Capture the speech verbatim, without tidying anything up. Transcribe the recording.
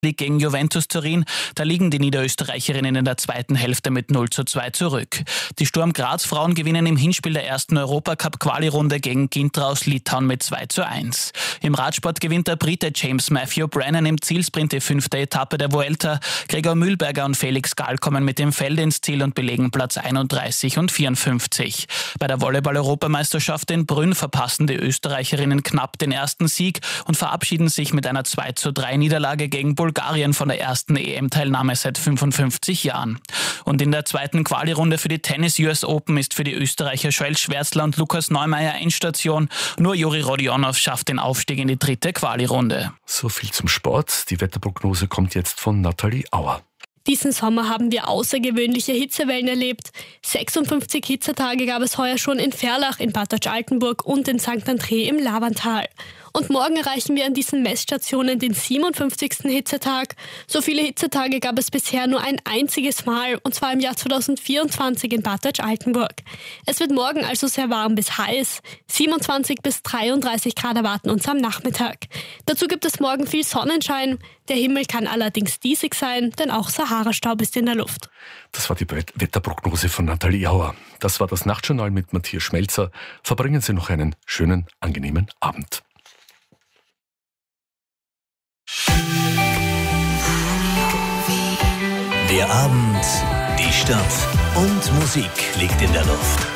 League gegen Juventus Turin. Da liegen die Niederösterreicherinnen in der zweiten Hälfte mit null zu zwei zurück. Die Sturm Graz Frauen gewinnen im Hinspiel der ersten Europacup-Quali-Runde gegen Gintra aus Litauen mit zwei zu eins. Im Radsport gewinnt der Brite James Matthew Brennan im Zielsprint die fünfte Etappe der Vuelta. Gregor Mühlberger und Felix Gall kommen mit dem Feld ins Ziel und belegen Platz einunddreißig und vierundfünfzig. Bei der Volleyball-Europameisterschaft in Brünn verpassen die Österreicherinnen knapp den ersten Sieg und verabschieden sich mit einer zwei zu drei Niederlage gegen Bulgarien von der ersten E M-Teilnahme seit fünfundfünfzig Jahren. Und in der zweiten Quali-Runde für die Tennis-U S Open ist für die Österreicher Joel Schwärzler und Lukas Neumeier Endstation. Nur Juri Rodionov schafft den Aufstieg in die dritte Quali-Runde. So viel zum Sport. Die Wetterprognose kommt jetzt von Nathalie Auer. Diesen Sommer haben wir außergewöhnliche Hitzewellen erlebt. sechsundfünfzig Hitzetage gab es heuer schon in Ferlach, in Bad Tauschaltenburg und in Sankt André im Lavantal. Und morgen erreichen wir an diesen Messstationen den siebenundfünfzigsten Hitzetag. So viele Hitzetage gab es bisher nur ein einziges Mal, und zwar im Jahr zweitausendvierundzwanzig in Bad Tauschaltenburg. Es wird morgen also sehr warm bis heiß. siebenundzwanzig bis dreiunddreißig Grad erwarten uns am Nachmittag. Dazu gibt es morgen viel Sonnenschein. Der Himmel kann allerdings diesig sein, denn auch Sahara-Staub ist in der Luft. Das war die Wetterprognose von Nathalie Auer. Das war das Nachtjournal mit Matthias Schmelzer. Verbringen Sie noch einen schönen, angenehmen Abend. Der Abend, die Stadt und Musik liegt in der Luft.